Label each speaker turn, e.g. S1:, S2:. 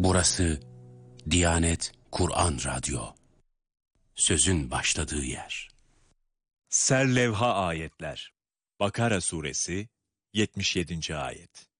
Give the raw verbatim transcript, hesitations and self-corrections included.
S1: Burası Diyanet Kur'an Radyo. Sözün başladığı yer.
S2: Serlevha ayetler. Bakara suresi yetmiş yedinci ayet.